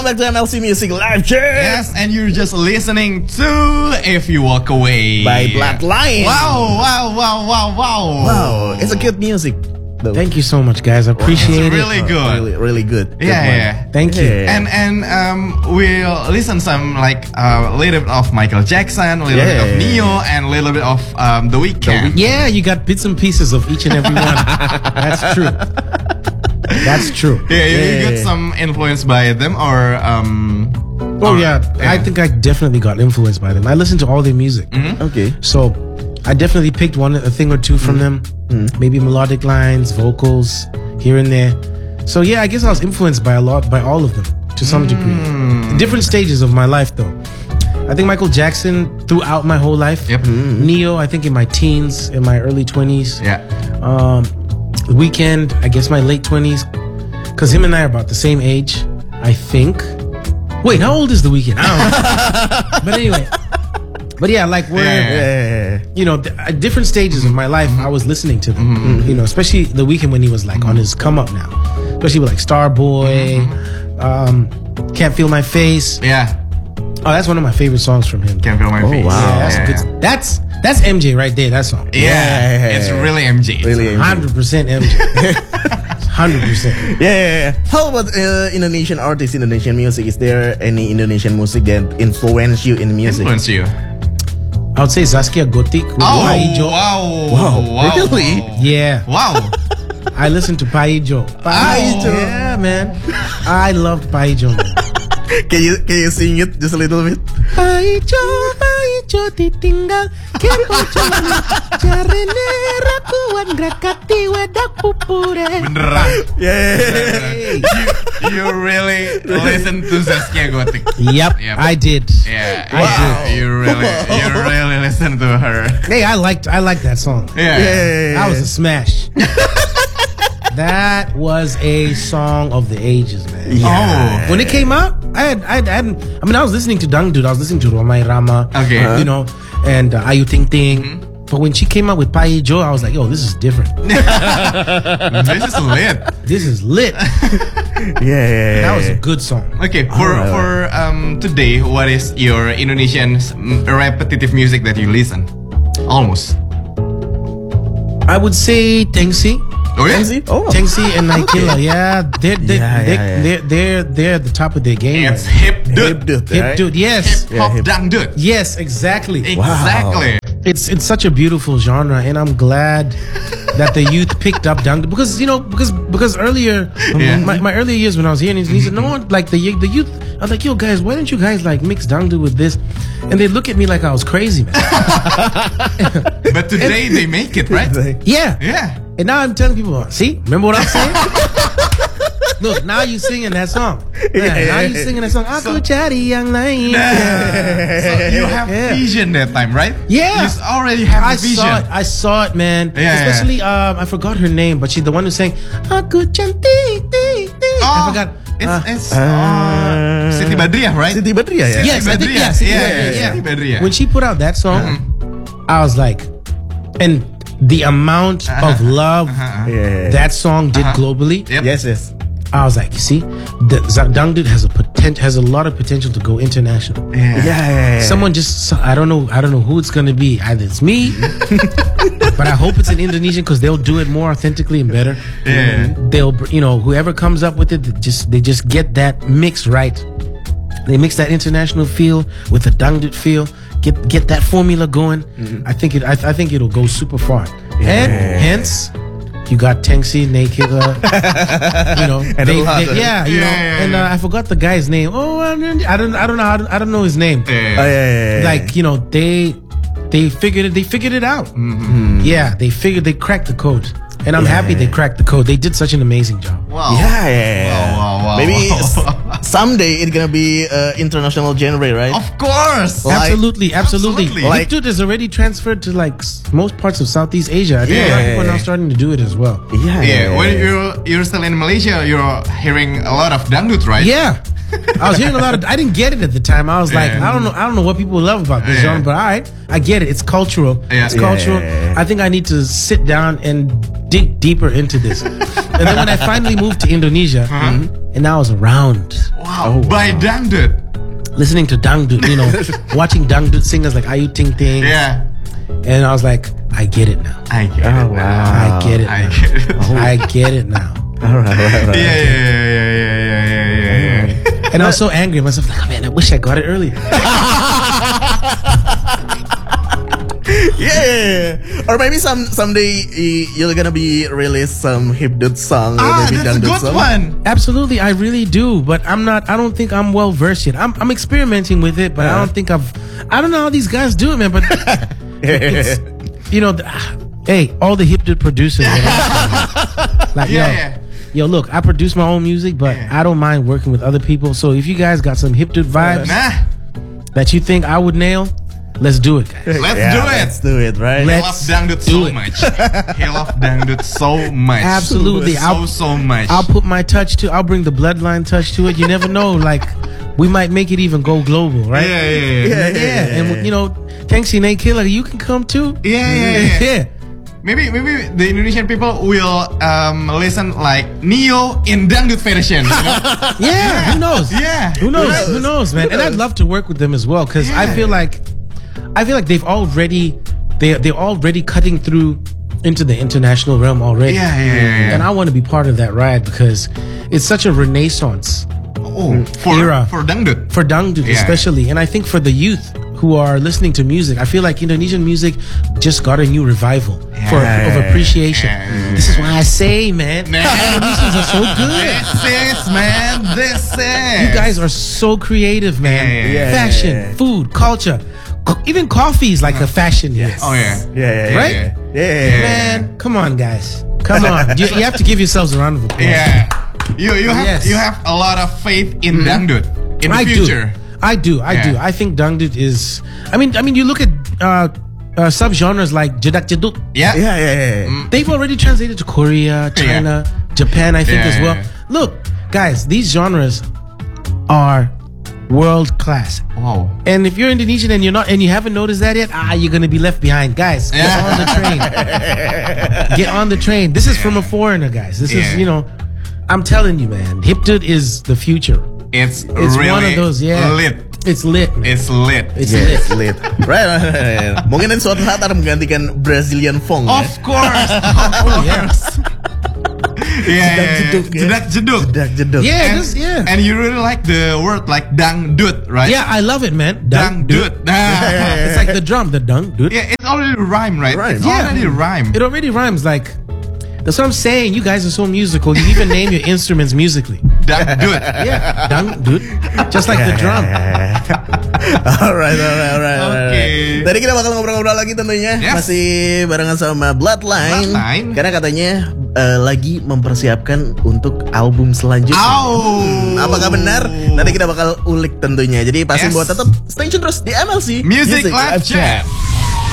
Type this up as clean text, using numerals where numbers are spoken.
back to MLC Music Live Check. Yes, and you're just listening to If You Walk Away by Bloodline. Wow. It's a good music. Though. Thank you so much, guys. I appreciate it's really it. good. Really good. Yeah. Thank you. And we'll listen some like a little bit of Michael Jackson, a little bit of Neo, and a little bit of The Weeknd. Yeah, you got bits and pieces of each and every one. That's true. That's true. Yeah, you got some influence by them, or I think I definitely got influenced by them. I listen to all their music. Okay. So I definitely picked a thing or two from them. Maybe melodic lines, vocals, here and there. So yeah, I guess I was influenced by all of them to some degree. Different stages of my life though. I think Michael Jackson throughout my whole life. Yep. Neo, I think in my teens, in my early 20s. Yeah. The Weeknd, I guess my late 20s. Because him and I are about the same age, I think. Wait, how old is The Weeknd? I don't know. But anyway. But yeah, like we're, at different stages of my life, I was listening to them. You know, especially The Weeknd when he was like on his come up now. Especially with like Starboy, Can't Feel My Face. Yeah. Oh, that's one of my favorite songs from him. Can't Feel My Face. Wow. Yeah, that's MJ right there, that song. Yeah. It's really MJ. Really 100% MJ. 100%. Yeah. How about Indonesian artists, Indonesian music? Is there any Indonesian music that influence you in music? Influence you? I would say Zaskia Gotik with Paijo. Wow. Really? Yeah. Wow. I listened to Paijo. Yeah, man. I loved Paijo, man. Can you sing it just a little bit? Paijo ditinggal kepo jalan jarene rakuan grakati wedak pupure. Beneran. Yeah. You really listen to Zaskia Gotik. Yep, I did. Yeah. I did. You really listen to her. Hey, I liked that song. Yeah. That was a smash. That was a song of the ages, man. Yeah. When it came out, I was listening to Dangdut, I was listening to Romai Rama, Okay. And Ayu Ting Ting. But when she came out with Paijo, I was like, yo, this is different. This is lit. This is lit. Yeah. That was a good song. Okay, for today, what is your Indonesian repetitive music that you listen? Almost. I would say Tengsi. Oh yeah. Tengsi and Naikila. Yeah, they're at the top of their game. It's hip dude. Hip dude, yes. Hip hop dangdut. Yes, exactly. Exactly. It's such a beautiful genre, and I'm glad that the youth picked up dangdut because earlier, my earlier years when I was here in Indonesia, no one like the youth. I was like, yo guys, why don't you guys like mix dangdut with this? And they look at me like I was crazy, man. But today they make it, right? Yeah. And now I'm telling people, see, remember what I'm saying? Look, now you singing that song. Now you singing that song. Aku cari yang lain. So you have vision that time, right? Yeah. You already have vision. I saw it, man. Yeah, Especially, I forgot her name, but she's the one who sang Aku cantik. I forgot. It's Siti Badriah, right? Siti Badriah, yeah. Yes, I think, Yeah. Siti Badriah. When she put out that song, I was like, and the amount of love that song did globally. Yep. Yes. I was like, you see, the Dangdut has a lot of potential to go international. Yeah. Someone just, I don't know who it's gonna be. Either it's me, but I hope it's an Indonesian because they'll do it more authentically and better. Yeah. They'll, whoever comes up with it, they just get that mix right. They mix that international feel with the Dangdut feel. Get that formula going. I think it'll go super far. And hence, you got Tengsi, Naikila, and I forgot the guy's name. Oh, I don't know his name. Like they figured it out. Yeah, they cracked the code. And I'm happy they cracked the code. They did such an amazing job. Wow. Wow. Maybe someday it's gonna be international genre, right? Of course. Absolutely. Like, Dangdut is already transferred to like most parts of Southeast Asia. I think a lot of people are now starting to do it as well. Yeah. When you're still in Malaysia, you're hearing a lot of dangdut, right? Yeah. I was hearing a lot of. I didn't get it at the time. I was like, I don't know what people love about this genre, but all right, I get it. It's cultural. Yeah. It's cultural. I think I need to sit down and dig deeper into this. And then when I finally moved to Indonesia, and I was around Wow, Oh, by wow. Dangdut. listening to Dangdut, you know, watching Dangdut singers like Ayu Ting Ting. Yeah, And I was like, I get it now. I get Oh, it now. wow. I get it I now. get it. I get it now. All right. Yeah. And I was so angry at myself, like, oh, man, I wish I got it earlier. Yeah. Or maybe someday you're gonna be release some hip-dut song or maybe That's a dangdut good song. one. Absolutely, I really do, but I don't think I'm well versed yet. I'm experimenting with it, but I don't think I don't know how these guys do it, man, but it's, you know, hey, all the hip dude producers, like, Yeah. yo, look, I produce my own music, but Yeah. I don't mind working with other people. So if you guys got some hip dude vibes Nah, that you think I would nail, let's do it, guys. let's Yeah, do it. Let's do it, right? He Let's loves Dangdut do so it. much. He loves Dangdut so much. Absolutely. So much. I'll put my touch to. I'll bring the bloodline touch to it. You never know, like we might make it even go global, right? Yeah. And you know, thanks Sinead Killer, you can come too. Yeah. Maybe the Indonesian people will listen like Neo in Dangdut version. You know? Yeah, who knows? Yeah. Who knows? knows? Who knows, man? Who And I'd knows? love to work with them as well because I feel like they've already they're already cutting through into the international realm already. Yeah. And I want to be part of that ride because it's such a renaissance era. For Dangdut. for Dangdut Yeah. especially, and I think for the youth who are listening to music, I feel like Indonesian music just got a new revival of appreciation. Yeah. This is why I say, man, Indonesians are so good. This is. You guys are so creative, man. Yeah. Fashion, food, culture, even coffee is like a fashion here. Oh yeah. Yeah. Right? Yeah. Man, come on, guys. Come on. You have to give yourselves a round of applause. Yeah. You have Yes. you have a lot of faith in Dangdut in the I future. do. I do. Yeah. I think Dangdut is. I mean, you look at subgenres like Jedak Jeduk. Yeah. Yeah. They've already translated to Korea, China, Japan, I think Yeah, as well. yeah. Look, guys, these genres are world class. Wow. And if you're Indonesian and you haven't noticed that yet, you're gonna be left behind, guys. Get Yeah. on the train. Get on the train. This is from a foreigner, guys. This is, Yeah. I'm telling you, man. Hipdut is the future. It's It's really one of those, lit. It's lit, man. It's lit. It's Yes, lit. lit. Right. Mungkin nanti suatu saat akan menggantikan Brazilian funk. Of course. Oh, yeah. Jedak-jeduk, ya. Jedak-jeduk. Jedak-jeduk. Yeah, And, this, yeah. and you really like the word like Dangdut, right? Yeah, I love it, man. Dangdut. It's like the drum, the dangdut. Yeah, it already rhyme, right? Rhyme. It's Yeah. already rhyme. It already rhymes. Like, that's what I'm saying. You guys are so musical. You even name your instruments musically. Dangdut. Yeah, dangdut. Just like the drum. Alright. Oke. Tadi kita bakal ngobrol-ngobrol lagi tentunya. Yes. Masih barengan sama Bloodline. Karena katanya lagi mempersiapkan untuk album selanjutnya. Apakah benar? Nanti kita bakal ulik tentunya. Jadi pasti Yes. buat tetap stay tune terus di MLC Music Live Chat.